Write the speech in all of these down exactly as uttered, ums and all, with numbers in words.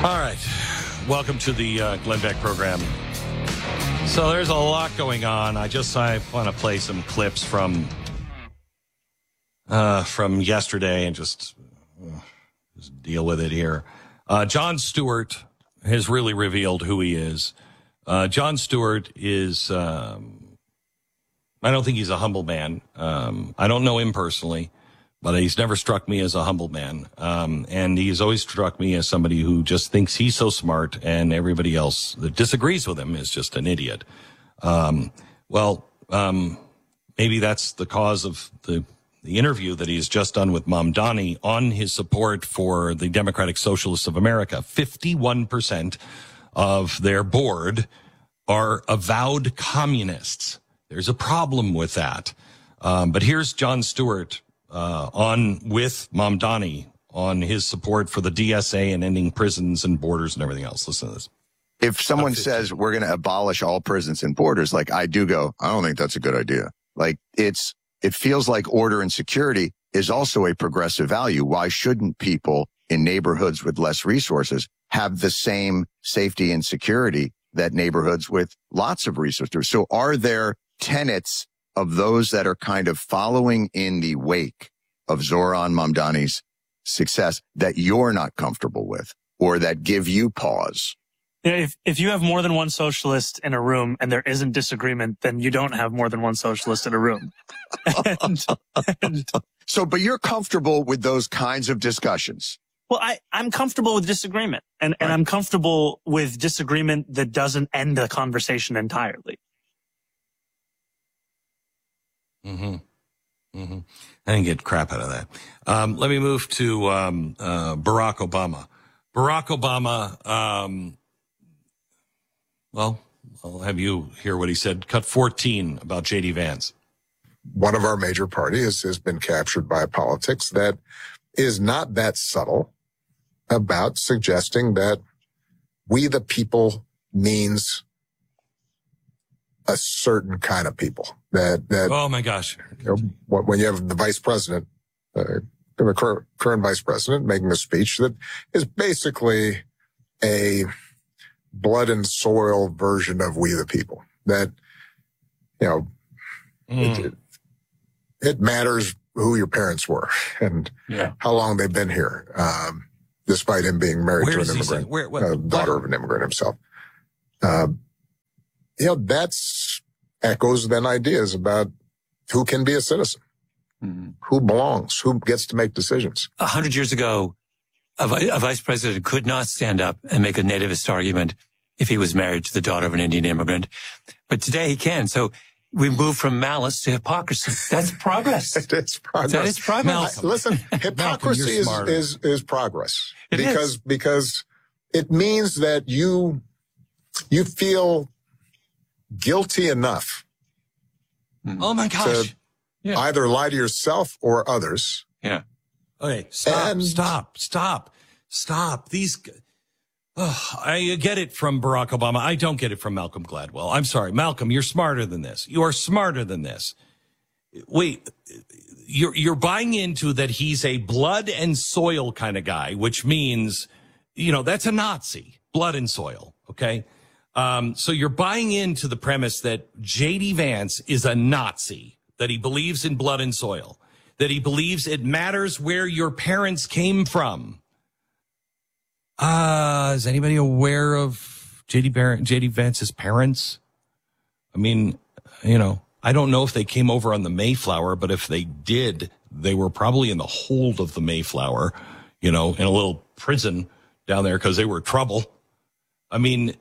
All right. Welcome to the uh, Glenn Beck program. So there's a lot going on. I just I want to play some clips from uh, from yesterday and just, uh, just deal with it here. Uh, Jon Stewart has really revealed who he is. Uh, Jon Stewart is, um, I don't think he's a humble man. Um, I don't know him personally, but he's never struck me as a humble man. Um, and he's always struck me as somebody who just thinks he's so smart and everybody else that disagrees with him is just an idiot. Um, well, um, maybe that's the cause of the, the interview that he's just done with Mamdani on his support for the Democratic Socialists of America. fifty-one percent of their board are avowed communists. There's a problem with that. Um, but here's Jon Stewart Uh, on with Mamdani on his support for the D S A and ending prisons and borders and everything else. Listen to this. If someone says we're going to abolish all prisons and borders, like I do go, I don't think that's a good idea. Like it's, it feels like order and security is also a progressive value. Why shouldn't people in neighborhoods with less resources have the same safety and security that neighborhoods with lots of resources? So are there tenets of those that are kind of following in the wake of Zoran Mamdani's success that you're not comfortable with or that give you pause? Yeah, if, if you have more than one socialist in a room and there isn't disagreement, then you don't have more than one socialist in a room. and, and, so, but you're comfortable with those kinds of discussions? Well, I, I'm comfortable with disagreement and, right. and I'm comfortable with disagreement that doesn't end the conversation entirely. Mm-hmm. Mm-hmm. I didn't get crap out of that. Um, let me move to um, uh, Barack Obama. Barack Obama, um, well, I'll have you hear what he said. Cut fourteen about J D Vance. One of our major parties has been captured by politics that is not that subtle about suggesting that we the people means a certain kind of people. That, that, oh my gosh. You know, when you have the vice president, uh, the current, current vice president making a speech that is basically a blood and soil version of we the people, that, you know, mm. it, it, it matters who your parents were and yeah. how long they've been here. Um, despite him being married Where to an immigrant, Where, what, uh, daughter of an immigrant himself. Um, you know, that's echoes then ideas about who can be a citizen, mm-hmm. who belongs, who gets to make decisions. A hundred years ago, a, vi- a vice president could not stand up and make a nativist argument if he was married to the daughter of an Indian immigrant. But today he can. So we move from malice to hypocrisy. That's progress. It is progress. That is progress. Malcolm. Listen, hypocrisy Malcolm, is, is, is progress. It because, is. because it means that you, you feel guilty enough. Oh my gosh. To yeah. either lie to yourself or others. Yeah. Okay. Stop, and, stop, stop, stop. These, oh, I get it from Barack Obama. I don't get it from Malcolm Gladwell. I'm sorry. Malcolm, you're smarter than this. You are smarter than this. Wait, you're, you're buying into that he's a blood and soil kind of guy, which means, you know, that's a Nazi, blood and soil. Okay. Um, so you're buying into the premise that J D Vance is a Nazi, that he believes in blood and soil, that he believes it matters where your parents came from. Uh, is anybody aware of J D Bar- J D Vance's parents? I mean, you know, I don't know if they came over on the Mayflower, but if they did, they were probably in the hold of the Mayflower, you know, in a little prison down there because they were trouble. I mean,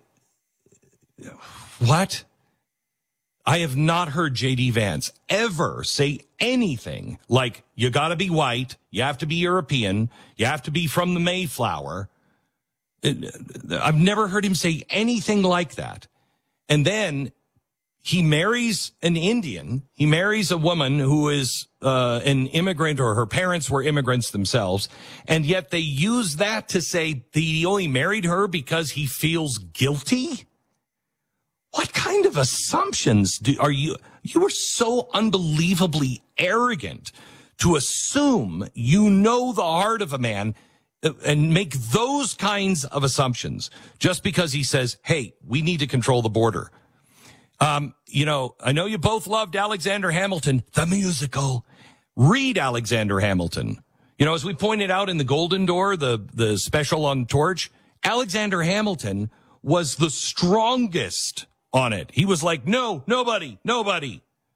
what? I have not heard J D Vance ever say anything like, you got to be white, you have to be European, you have to be from the Mayflower. I've never heard him say anything like that. And then he marries an Indian. He marries a woman who is uh, an immigrant, or her parents were immigrants themselves. And yet they use that to say that he only married her because he feels guilty. What kind of assumptions do, are you? You are so unbelievably arrogant to assume you know the heart of a man and make those kinds of assumptions just because he says, hey, we need to control the border. Um, you know, I know you both loved Alexander Hamilton, the musical. Read Alexander Hamilton. You know, as we pointed out in the Golden Door, the, the special on Torch, Alexander Hamilton was the strongest on it. He was like, no, nobody, nobody.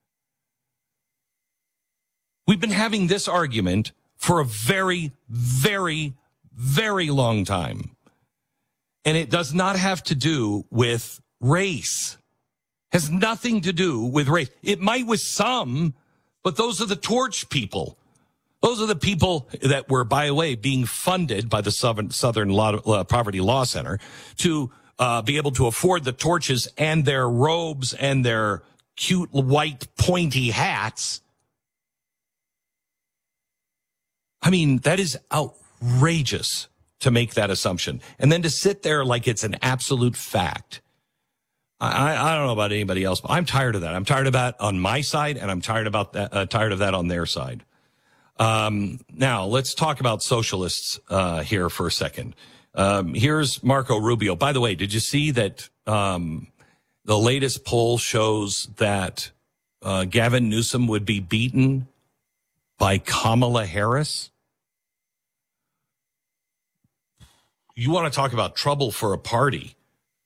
We've been having this argument for a very, very, very long time. And it does not have to do with race. Has nothing to do with race. It might with some, but those are the Torch people. Those are the people that were, by the way, being funded by the Southern, Southern Law, uh, Poverty Law Center to uh, be able to afford the torches and their robes and their cute white pointy hats. I mean, that is outrageous to make that assumption. And then to sit there like it's an absolute fact. I, I don't know about anybody else, but I'm tired of that. I'm tired of that on my side, and I'm tired about that, uh, tired of that on their side. Um, now let's talk about socialists, uh, here for a second. Um, here's Marco Rubio. By the way, did you see that, um, the latest poll shows that, uh, Gavin Newsom would be beaten by Kamala Harris? You want to talk about trouble for a party.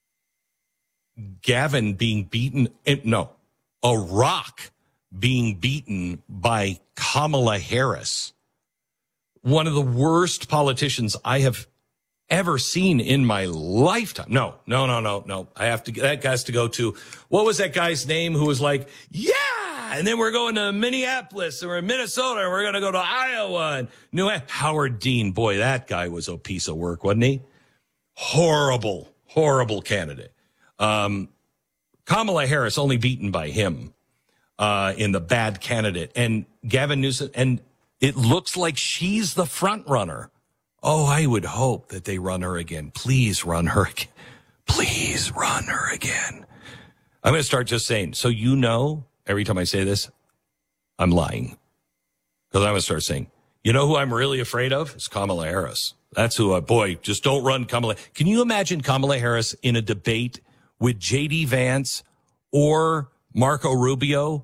Gavin being beaten, no, a rock being beaten by Kamala Harris, one of the worst politicians I have ever seen in my lifetime. No, no, no, no, no. I have to, that has to go to, what was that guy's name who was like, yeah, and then we're going to Minneapolis, and we're in Minnesota, and we're going to go to Iowa and New Hampshire. Howard Dean, boy, that guy was a piece of work, wasn't he? Horrible, horrible candidate. Um, Kamala Harris only beaten by him. Uh, in the bad candidate, and Gavin Newsom, and it looks like she's the front runner. Oh, I would hope that they run her again. Please run her again. Please run her again. I'm going to start just saying, so you know, every time I say this, I'm lying. Because I'm going to start saying, you know who I'm really afraid of? It's Kamala Harris. That's who I, boy, just don't run Kamala. Can you imagine Kamala Harris in a debate with J D Vance or Marco Rubio?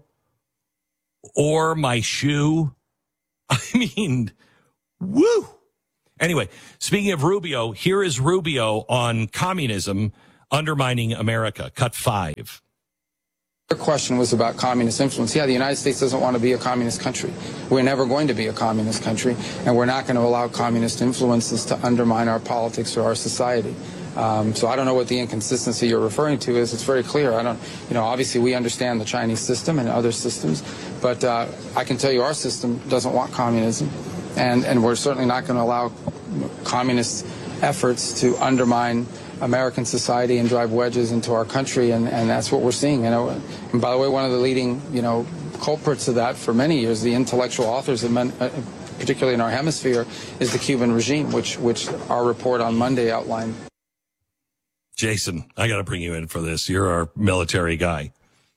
Or my shoe. I mean, woo. Anyway, speaking of Rubio, here is Rubio on communism undermining America. Cut five. Your question was about communist influence. Yeah, the United States doesn't want to be a communist country. We're never going to be a communist country, and we're not going to allow communist influences to undermine our politics or our society. Um, so I don't know what the inconsistency you're referring to is. It's very clear. I don't, you know, obviously we understand the Chinese system and other systems, but uh, I can tell you our system doesn't want communism, and, and we're certainly not going to allow communist efforts to undermine American society and drive wedges into our country, and, and that's what we're seeing. You know, and by the way, one of the leading, you know, culprits of that for many years, the intellectual authors of men, uh, particularly in our hemisphere, is the Cuban regime, which which our report on Monday outlined. Jason, I got to bring you in for this. You're our military guy.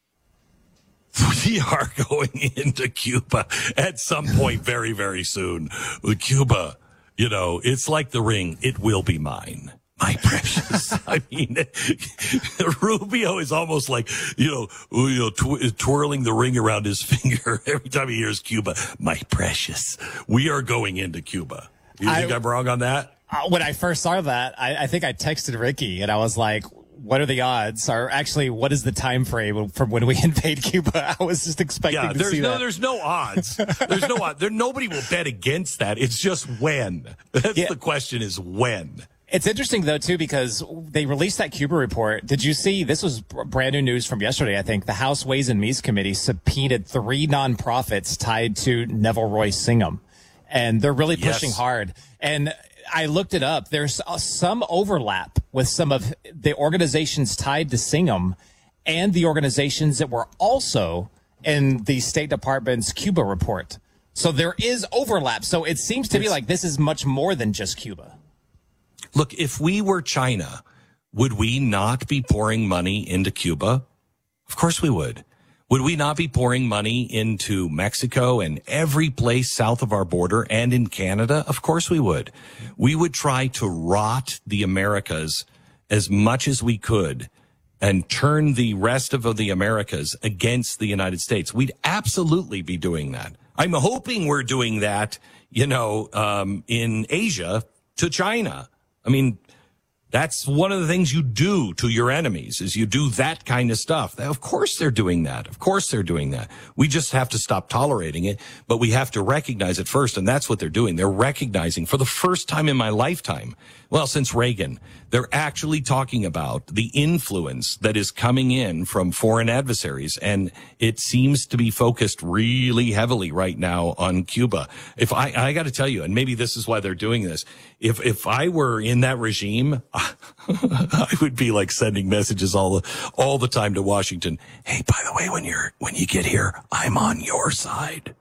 We are going into Cuba at some point very, very soon. With Cuba, you know, it's like the ring. It will be mine. My precious. I mean, Rubio is almost like, you know, you know, tw- twirling the ring around his finger every time he hears Cuba. My precious. We are going into Cuba. You think I, I'm wrong on that? Uh, when I first saw that, I, I think I texted Ricky and I was like, what are the odds? Or actually, what is the time frame from when we invade Cuba? I was just expecting yeah, to there's see no, that. There's no odds. There's no odds. There, nobody will bet against that. It's just when. That's yeah. The question is when. It's interesting, though, too, because they released that Cuba report. Did you see, this was brand new news from yesterday, I think, the House Ways and Means Committee subpoenaed three nonprofits tied to Neville Roy Singham. And they're really pushing yes. hard. And I looked it up. There's some overlap with some of the organizations tied to Singham and the organizations that were also in the State Department's Cuba report. So there is overlap. So it seems to it's, be like this is much more than just Cuba. Look, if we were China, would we not be pouring money into Cuba? Of course we would. Would we not be pouring money into Mexico and every place south of our border and in Canada? Of course we would. We would try to rot the Americas as much as we could and turn the rest of the Americas against the United States. We'd absolutely be doing that. I'm hoping we're doing that, you know, um, in Asia to China. I mean, that's one of the things you do to your enemies is you do that kind of stuff. Of course they're doing that. Of course they're doing that. We just have to stop tolerating it, but we have to recognize it first. And that's what they're doing. They're recognizing for the first time in my lifetime, well, since Reagan, they're actually talking about the influence that is coming in from foreign adversaries. And it seems to be focused really heavily right now on Cuba. If I, I got to tell you, and maybe this is why they're doing this. If, if I were in that regime, I would be like sending messages all the, all the time to Washington. Hey, by the way, when you're, when you get here, I'm on your side.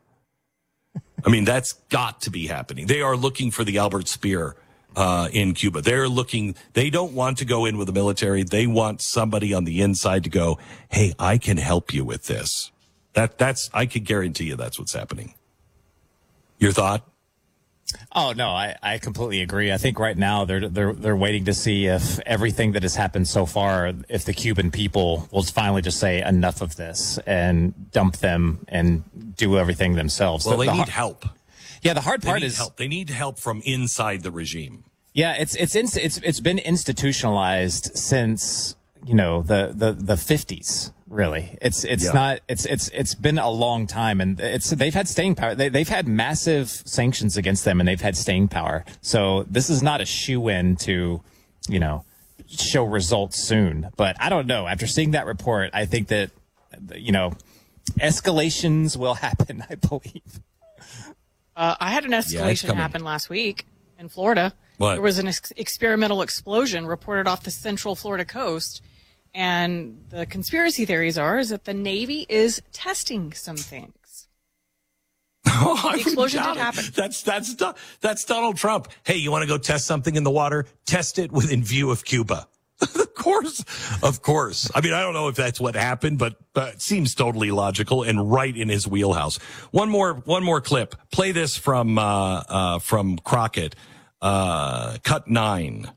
I mean, that's got to be happening. They are looking for the Albert Speer. Uh, in Cuba. They're looking, they don't want to go in with the military. They want somebody on the inside to go, hey, I can help you with this. That, that's, I can guarantee you that's what's happening. Your thought? Oh, no, I, I completely agree. I think right now they're, they're, they're waiting to see if everything that has happened so far, if the Cuban people will finally just say enough of this and dump them and do everything themselves. Well, the, they the need har- help. Yeah, the hard They part need is help. They need help from inside the regime. Yeah, it's it's it's it's it's been institutionalized since, you know, the the the fifties. Really, it's it's Yeah. not it's it's it's been a long time, and it's they've had staying power. They they've had massive sanctions against them, and they've had staying power. So this is not a shoe-in to, you know, show results soon. But I don't know. After seeing that report, I think that, you know, escalations will happen. I believe. Uh, I had an escalation coming. happen last week in Florida. What? There was an ex- experimental explosion reported off the central Florida coast. And the conspiracy theories are is that the Navy is testing some things. Oh, I The explosion wouldn't did doubt it. happen. That's, that's, Do- that's Donald Trump. Hey, you want to go test something in the water? Test it within view of Cuba. Of course, of course. I mean, I don't know if that's what happened, but, but it seems totally logical and right in his wheelhouse. One more, one more clip. Play this from, uh, uh, from Crockett, uh, cut nine.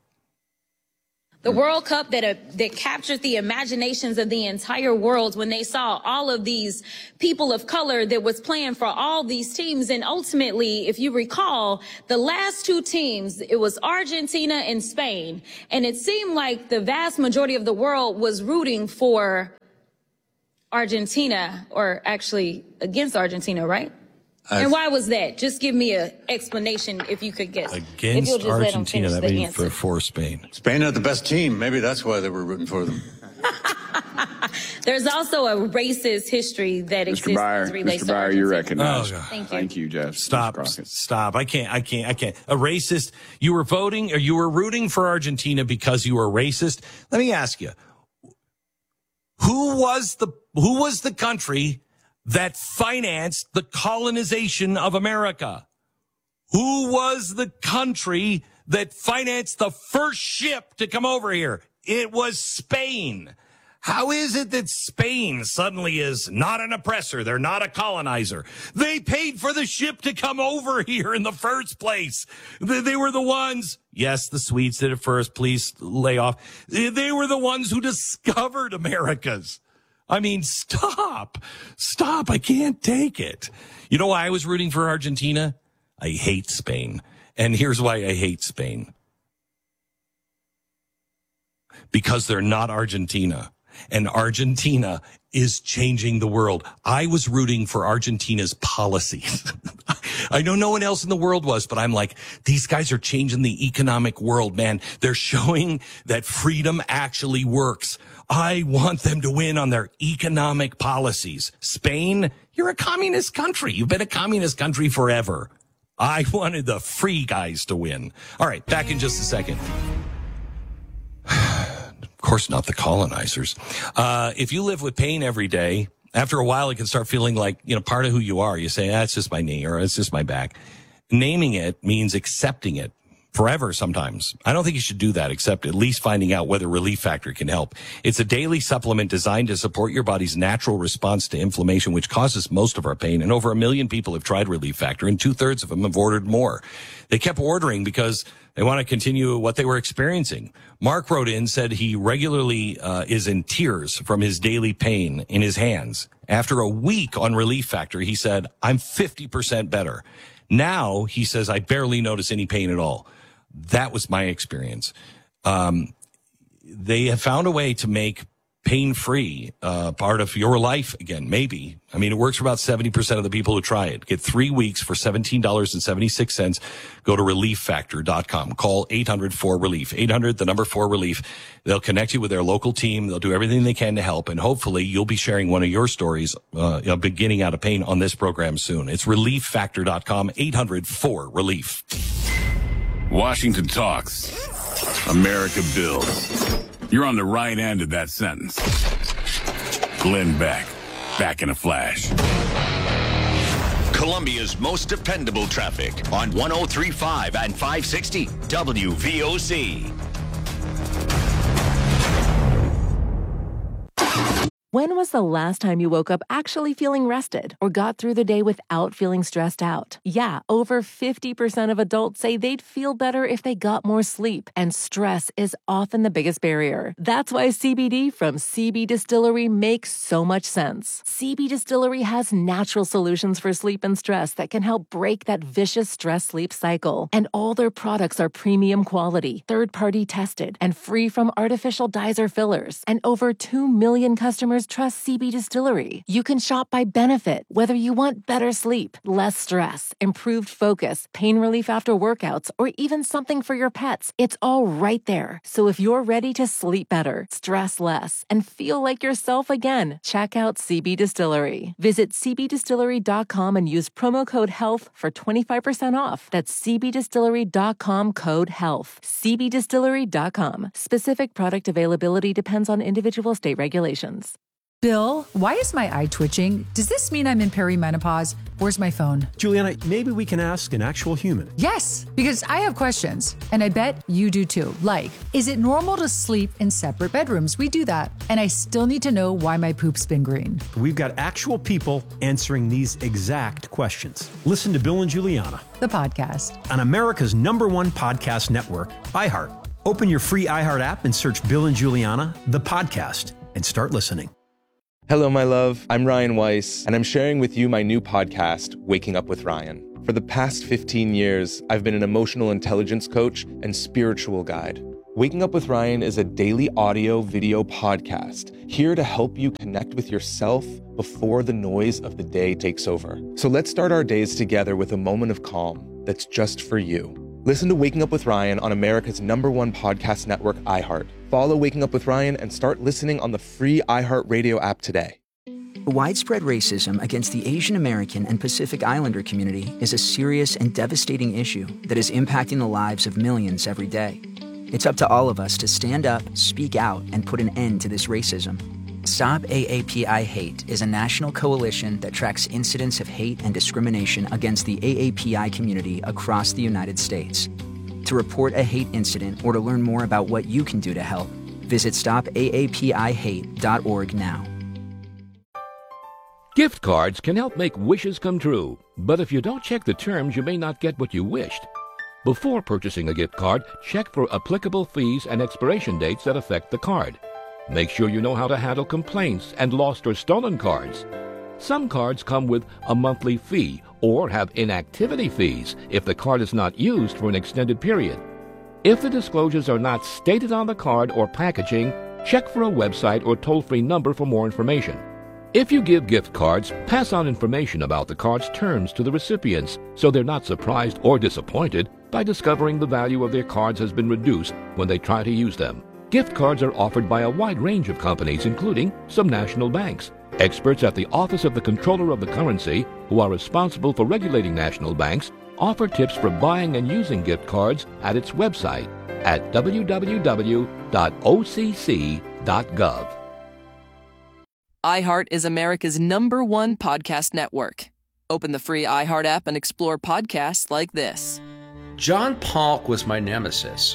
The World Cup that uh, that captured the imaginations of the entire world when they saw all of these people of color that was playing for all these teams. And ultimately, if you recall, the last two teams, it was Argentina and Spain. And it seemed like the vast majority of the world was rooting for Argentina, or actually against Argentina, right? I've, and why was that? Just give me an explanation if you could guess. Against if you'll just let 'em Argentina, finish that the means answer. for, for Spain. Spain had the best team. Maybe that's why they were rooting for them. There's also a racist history that exists Mister Byer, as it relates Mister to Byer, Argentina. you're recognized. Oh, God. Thank you. Thank you, Jeff. Stop, Mister Crockett. stop. I can't, I can't, I can't. A racist, you were voting or you were rooting for Argentina because you were racist. Let me ask you, who was the, who was the country that financed the colonization of America? Who was the country that financed the first ship to come over here? It was Spain. How is it that Spain suddenly is not an oppressor? They're not a colonizer. They paid for the ship to come over here in the first place. They, they were the ones. Yes, the Swedes did it first. Please lay off. They, they were the ones who discovered Americas. I mean, stop. Stop. I can't take it. You know why I was rooting for Argentina? I hate Spain. And here's why I hate Spain. Because they're not Argentina. And Argentina is changing the world. I was rooting for Argentina's policies. I know no one else in the world was, but I'm like, these guys are changing the economic world, man. They're showing that freedom actually works. I want them to win on their economic policies. Spain, you're a communist country. You've been a communist country forever. I wanted the free guys to win. All right, back in just a second. Of course, not the colonizers. Uh, if you live with pain every day, after a while, it can start feeling like, you know, part of who you are. You say, that's ah, just my knee or it's just my back. Naming it means accepting it. forever sometimes. I don't think you should do that, except at least finding out whether Relief Factor can help. It's a daily supplement designed to support your body's natural response to inflammation, which causes most of our pain. And over a million people have tried Relief Factor, and two-thirds of them have ordered more. They kept ordering because they want to continue what they were experiencing. Mark wrote in, said he regularly uh, is in tears from his daily pain in his hands. After a week on Relief Factor, he said, I'm fifty percent better. Now, he says, I barely notice any pain at all. That was my experience. Um, they have found a way to make pain-free uh, part of your life again, maybe. I mean, it works for about seventy percent of the people who try it. Get three weeks for seventeen dollars and seventy-six cents. Go to relief factor dot com. Call eight hundred four relief. eight hundred, the number four relief. They'll connect you with their local team. They'll do everything they can to help. And hopefully you'll be sharing one of your stories, uh, you know, beginning out of pain on this program soon. It's relief factor dot com, eight hundred four relief. Washington talks. America builds. You're on the right end of that sentence. Glenn Beck, back in a flash. Columbia's most dependable traffic on one oh three point five and five sixty W V O C. When was the last time you woke up actually feeling rested or got through the day without feeling stressed out? Yeah, over fifty percent of adults say they'd feel better if they got more sleep, and stress is often the biggest barrier. That's why C B D from C B Distillery makes so much sense. C B Distillery has natural solutions for sleep and stress that can help break that vicious stress-sleep cycle. And all their products are premium quality, third-party tested, and free from artificial dyes or fillers. And over two million customers trust C B Distillery. You can shop by benefit, whether you want better sleep, less stress, improved focus, pain relief after workouts, or even something for your pets. It's all right there. So if you're ready to sleep better, stress less, and feel like yourself again, check out C B Distillery. Visit c b distillery dot com and use promo code HEALTH for twenty-five percent off. That's c b distillery dot com code HEALTH. c b distillery dot com. Specific product availability depends on individual state regulations. Bill, why is my eye twitching? Does this mean I'm in perimenopause? Where's my phone? Juliana, maybe we can ask an actual human. Yes, because I have questions, and I bet you do too. Like, is it normal to sleep in separate bedrooms? We do that. And I still need to know why my poop's been green. We've got actual people answering these exact questions. Listen to Bill and Juliana, the podcast, on America's number one podcast network, iHeart. Open your free iHeart app and search Bill and Juliana, the podcast, and start listening. Hello, my love. I'm Ryan Weiss, and I'm sharing with you my new podcast, Waking Up with Ryan. For the past fifteen years, I've been an emotional intelligence coach and spiritual guide. Waking Up with Ryan is a daily audio video podcast here to help you connect with yourself before the noise of the day takes over. So let's start our days together with a moment of calm that's just for you. Listen to Waking Up with Ryan on America's number one podcast network, iHeart. Follow Waking Up with Ryan and start listening on the free iHeartRadio app today. Widespread racism against the Asian American and Pacific Islander community is a serious and devastating issue that is impacting the lives of millions every day. It's up to all of us to stand up, speak out, and put an end to this racism. Stop A A P I Hate is a national coalition that tracks incidents of hate and discrimination against the A A P I community across the United States. To report a hate incident or to learn more about what you can do to help, visit stop a a p i hate dot org now. Gift cards can help make wishes come true, but if you don't check the terms, you may not get what you wished. Before purchasing a gift card, check for applicable fees and expiration dates that affect the card. Make sure you know how to handle complaints and lost or stolen cards. Some cards come with a monthly fee or have inactivity fees if the card is not used for an extended period. If the disclosures are not stated on the card or packaging, check for a website or toll-free number for more information. If you give gift cards, pass on information about the card's terms to the recipients so they're not surprised or disappointed by discovering the value of their cards has been reduced when they try to use them. Gift cards are offered by a wide range of companies, including some national banks. Experts at the Office of the Comptroller of the Currency, who are responsible for regulating national banks, offer tips for buying and using gift cards at its website at w w w dot o c c dot gov. iHeart is America's number one podcast network. Open the free iHeart app and explore podcasts like this. John Polk was my nemesis.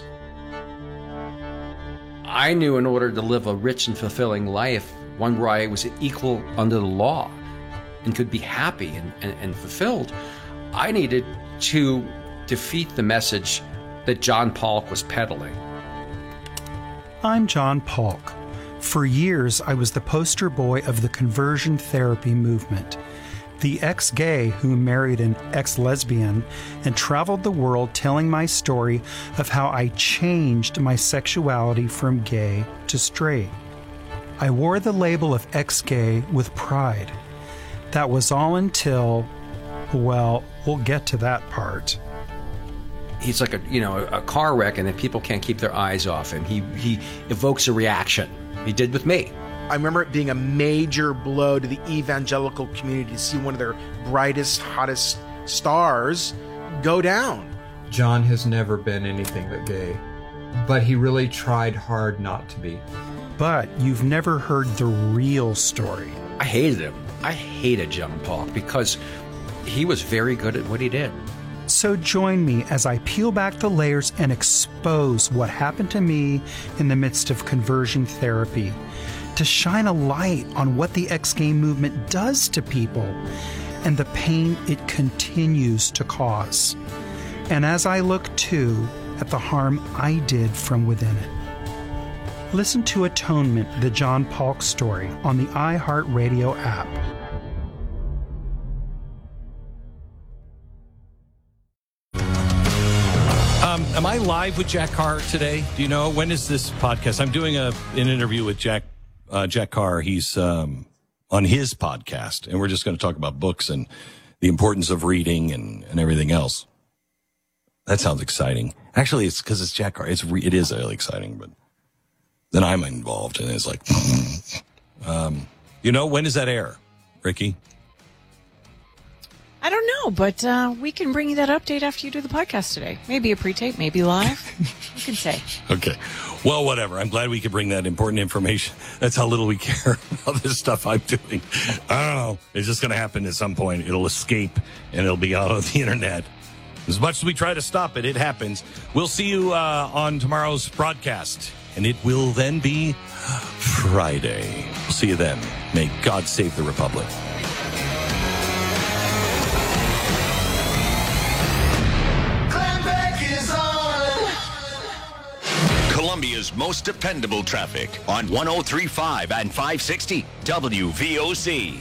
I knew in order to live a rich and fulfilling life, one where I was equal under the law and could be happy and, and, and fulfilled, I needed to defeat the message that John Polk was peddling. I'm John Polk. For years, I was the poster boy of the conversion therapy movement. The ex-gay who married an ex-lesbian and traveled the world telling my story of how I changed my sexuality from gay to straight. I wore the label of ex-gay with pride. That was all until, well, we'll get to that part. He's like a, you know, a car wreck, and then people can't keep their eyes off him. He, he evokes a reaction. He did with me. I remember it being a major blow to the evangelical community to see one of their brightest, hottest stars go down. John has never been anything but gay, but he really tried hard not to be. But you've never heard the real story. I hated him. I hated John Polk because he was very good at what he did. So join me as I peel back the layers and expose what happened to me in the midst of conversion therapy, to shine a light on what the ex-gay movement does to people and the pain it continues to cause. And as I look, too, at the harm I did from within it. Listen to Atonement, the John Polk story, on the iHeartRadio app. Um, am I live with Jack Carr today? Do you know? When is this podcast? I'm doing a an interview with Jack uh, Jack Carr. He's um, on his podcast, and we're just going to talk about books and the importance of reading and, and everything else. That sounds exciting. Actually, it's because it's Jack Carr. It's re- it is really exciting, but then I'm involved, and it's like, um, you know, when does that air, Ricky? I don't know, but uh, we can bring you that update after you do the podcast today. Maybe a pre-tape, maybe live. You can say. Okay. Well, whatever. I'm glad we could bring that important information. That's how little we care about this stuff I'm doing. I don't know. It's just going to happen at some point. It'll escape, and it'll be out on the internet. As much as we try to stop it, it happens. We'll see you uh, on tomorrow's broadcast, and it will then be Friday. We'll see you then. May God save the Republic. Columbia's most dependable traffic on one oh three point five and five sixty W V O C.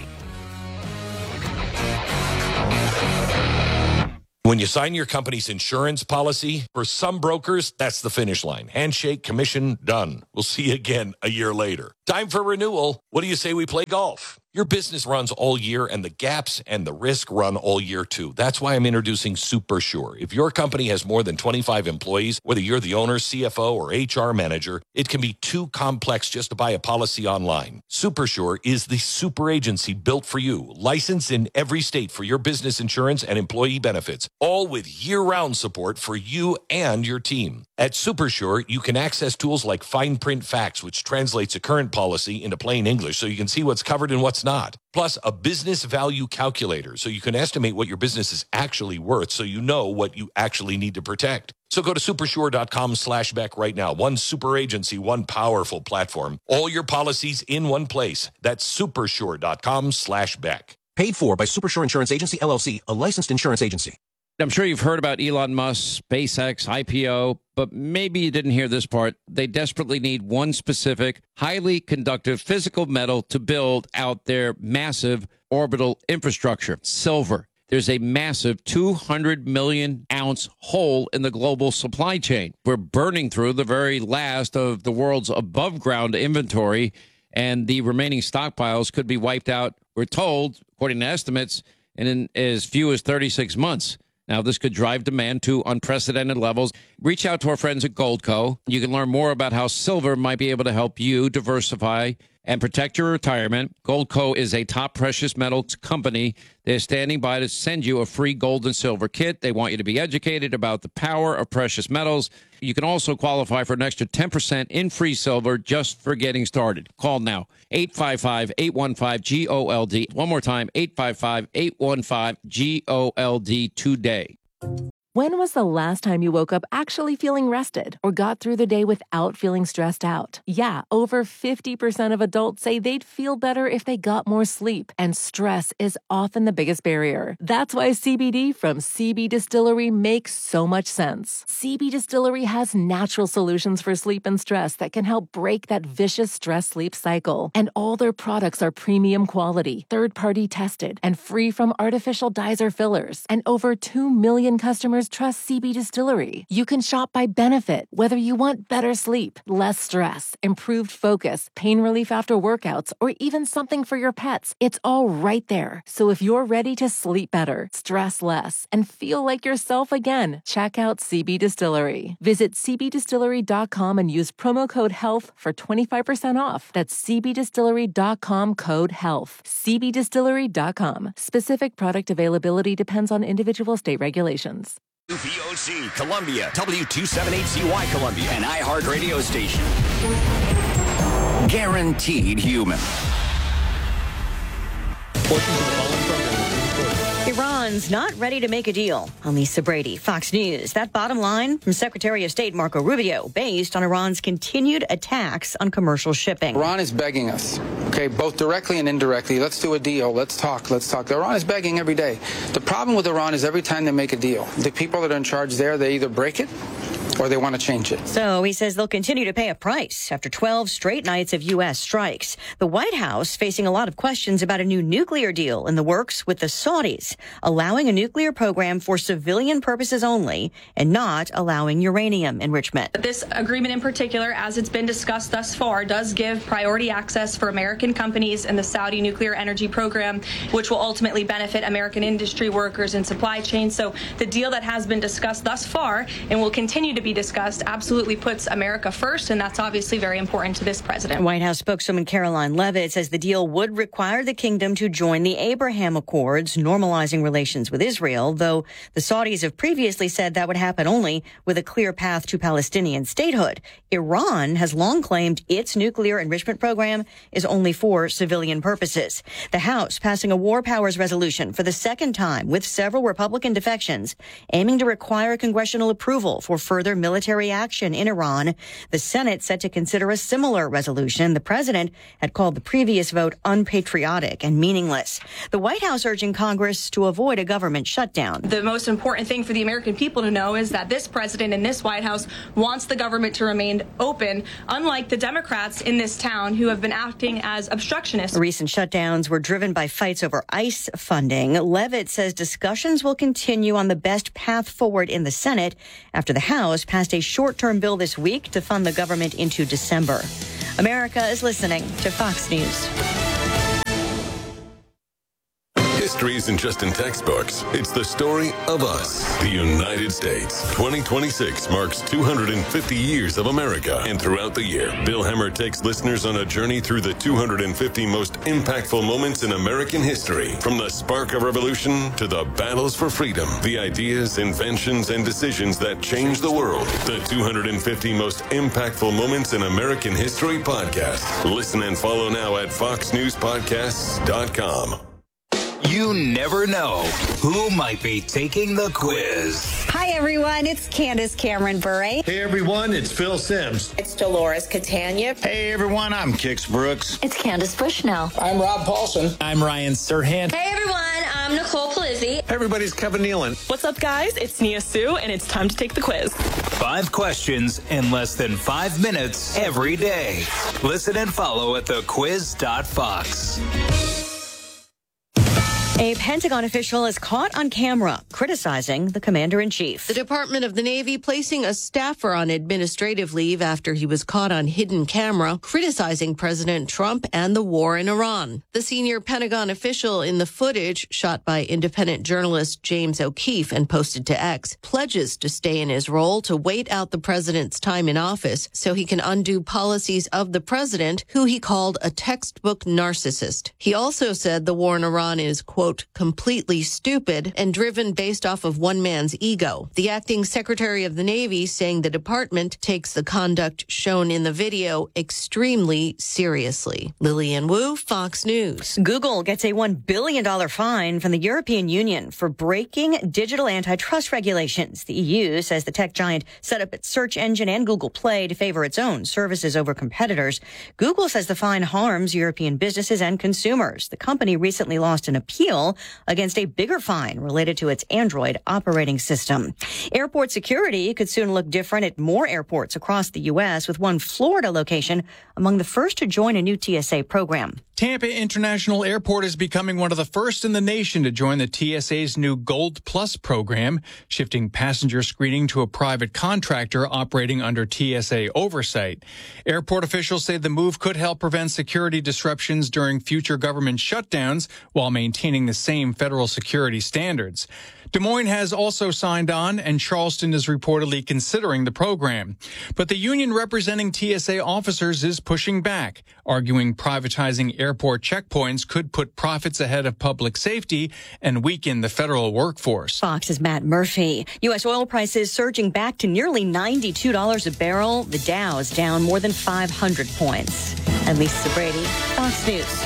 When you sign your company's insurance policy, for some brokers, that's the finish line. Handshake, commission, done. We'll see you again a year later. Time for renewal. What do you say we play golf? Your business runs all year, and the gaps and the risk run all year, too. That's why I'm introducing Super Sure. If your company has more than twenty-five employees, whether you're the owner, C F O, or H R manager, it can be too complex just to buy a policy online. Super Sure is the super agency built for you, licensed in every state for your business insurance and employee benefits, all with year-round support for you and your team. At Super Sure, you can access tools like Fine Print Facts, which translates a current policy into plain English so you can see what's covered and what's not. Plus, a business value calculator so you can estimate what your business is actually worth so you know what you actually need to protect. So go to supersure.com slash Beck right now. One super agency, one powerful platform. All your policies in one place. That's supersure.com slash Beck. Paid for by Supersure Insurance Agency, L L C, a licensed insurance agency. I'm sure you've heard about Elon Musk, SpaceX, I P O, but maybe you didn't hear this part. They desperately need one specific, highly conductive physical metal to build out their massive orbital infrastructure, silver. There's a massive two hundred million ounce hole in the global supply chain. We're burning through the very last of the world's above ground inventory, and the remaining stockpiles could be wiped out, we're told, according to estimates, in as few as thirty-six months. Now, this could drive demand to unprecedented levels. Reach out to our friends at Goldco. You can learn more about how silver might be able to help you diversify and protect your retirement. Goldco is a top precious metals company. They're standing by to send you a free gold and silver kit. They want you to be educated about the power of precious metals. You can also qualify for an extra ten percent in free silver just for getting started. Call now, eight five five, eight one five, G O L D. One more time, eight five five, eight one five, G O L D today. When was the last time you woke up actually feeling rested or got through the day without feeling stressed out? Yeah, over fifty percent of adults say they'd feel better if they got more sleep, and stress is often the biggest barrier. That's why C B D from C B Distillery makes so much sense. C B Distillery has natural solutions for sleep and stress that can help break that vicious stress-sleep cycle. And all their products are premium quality, third-party tested, and free from artificial dyes or fillers. And over two million customers trust C B Distillery. You can shop by benefit, whether you want better sleep, less stress, improved focus, pain relief after workouts, or even something for your pets. It's all right there. So if you're ready to sleep better, stress less, and feel like yourself again, check out C B Distillery. Visit c b distillery dot com and use promo code HEALTH for twenty-five percent off. That's c b distillery dot com code HEALTH. c b distillery dot com. Specific product availability depends on individual state regulations. W V O C Columbia, W two seventy-eight C Y Columbia, an iHeart radio station. Guaranteed human. Iran's not ready to make a deal. I'm Lisa Brady, Fox News. That bottom line from Secretary of State Marco Rubio, based on Iran's continued attacks on commercial shipping. Iran is begging us, okay, both directly and indirectly. Let's do a deal. Let's talk. Let's talk. Iran is begging every day. The problem with Iran is every time they make a deal, the people that are in charge there, they either break it or they want to change it. So he says they'll continue to pay a price after twelve straight nights of U S strikes. The White House facing a lot of questions about a new nuclear deal in the works with the Saudis, allowing a nuclear program for civilian purposes only and not allowing uranium enrichment. This agreement in particular, as it's been discussed thus far, does give priority access for American companies in the Saudi nuclear energy program, which will ultimately benefit American industry workers and supply chains. So the deal that has been discussed thus far and will continue to be discussed absolutely puts America first, and that's obviously very important to this president. White House spokeswoman Caroline Leavitt says the deal would require the kingdom to join the Abraham Accords, normalizing relations with Israel, though the Saudis have previously said that would happen only with a clear path to Palestinian statehood. Iran has long claimed its nuclear enrichment program is only for civilian purposes. The House passing a war powers resolution for the second time with several Republican defections, aiming to require congressional approval for further military action in Iran. The Senate set to consider a similar resolution. The president had called the previous vote unpatriotic and meaningless. The White House urging Congress to avoid a government shutdown. The most important thing for the American people to know is that this president and this White House wants the government to remain open, unlike the Democrats in this town who have been acting as obstructionists. Recent shutdowns were driven by fights over ICE funding. Leavitt says discussions will continue on the best path forward in the Senate after the House passed a short-term bill this week to fund the government into December. America is listening to Fox News. History isn't just in textbooks. It's the story of us, the United States. twenty twenty-six marks two hundred fifty years of America. And throughout the year, Bill Hemmer takes listeners on a journey through the two hundred fifty most impactful moments in American history. From the spark of revolution to the battles for freedom, the ideas, inventions, and decisions that changed the world. The two hundred fifty most impactful moments in American history podcast. Listen and follow now at fox news podcasts dot com. You never know who might be taking the quiz. Hi, everyone. It's Candace Cameron Bure. Hey, everyone. It's Phil Sims. It's Dolores Catania. Hey, everyone. I'm Kix Brooks. It's Candace Bushnell. I'm Rob Paulson. I'm Ryan Serhant. Hey, everyone. I'm Nicole Palizzi. Hey, everybody's Kevin Nealon. What's up, guys? It's Nia Sue, and it's time to take the quiz. Five questions in less than five minutes every day. Listen and follow at the quiz dot fox. A Pentagon official is caught on camera criticizing the commander-in-chief. The Department of the Navy placing a staffer on administrative leave after he was caught on hidden camera criticizing President Trump and the war in Iran. The senior Pentagon official in the footage, shot by independent journalist James O'Keefe and posted to X, pledges to stay in his role to wait out the president's time in office so he can undo policies of the president, who he called a textbook narcissist. He also said the war in Iran is, quote, quote, completely stupid and driven based off of one man's ego. The acting Secretary of the Navy saying the department takes the conduct shown in the video extremely seriously. Lillian Wu, Fox News. Google gets a one billion dollars fine from the European Union for breaking digital antitrust regulations. The E U says the tech giant set up its search engine and Google Play to favor its own services over competitors. Google says the fine harms European businesses and consumers. The company recently lost an appeal against a bigger fine related to its Android operating system. Airport security could soon look different at more airports across the U S, with one Florida location among the first to join a new T S A program. Tampa International Airport is becoming one of the first in the nation to join the T S A's new Gold Plus program, shifting passenger screening to a private contractor operating under T S A oversight. Airport officials say the move could help prevent security disruptions during future government shutdowns while maintaining the same federal security standards. Des Moines has also signed on, and Charleston is reportedly considering the program. But the union representing T S A officers is pushing back, arguing privatizing airport checkpoints could put profits ahead of public safety and weaken the federal workforce. Fox's Matt Murphy. U S oil prices surging back to nearly ninety-two dollars a barrel. The Dow is down more than five hundred points. And Lisa Brady, Fox News.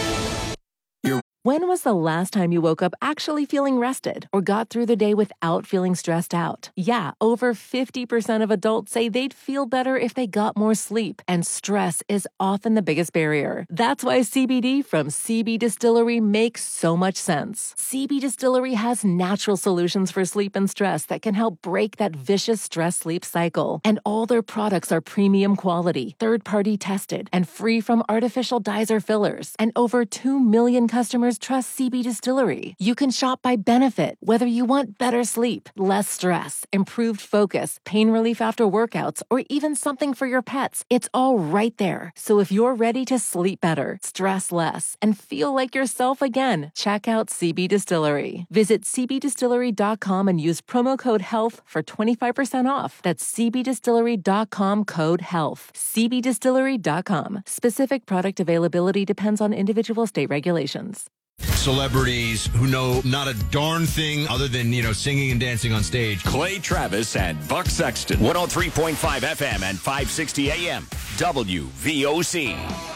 When was the last time you woke up actually feeling rested or got through the day without feeling stressed out? Yeah, over fifty percent of adults say they'd feel better if they got more sleep, and stress is often the biggest barrier. That's why C B D from C B Distillery makes so much sense. C B Distillery has natural solutions for sleep and stress that can help break that vicious stress-sleep cycle. And all their products are premium quality, third-party tested, and free from artificial dyes or fillers. And over two million customers trust C B Distillery. You can shop by benefit, whether you want better sleep, less stress, improved focus, pain relief after workouts, or even something for your pets. It's all right there. So if you're ready to sleep better, stress less, and feel like yourself again, check out C B Distillery. Visit c b distillery dot com and use promo code HEALTH for twenty-five percent off. That's c b distillery dot com code HEALTH. c b distillery dot com. Specific product availability depends on individual state regulations. Celebrities who know not a darn thing other than, you know, singing and dancing on stage. Clay Travis and Buck Sexton. one oh three point five F M and five sixty A M. W V O C.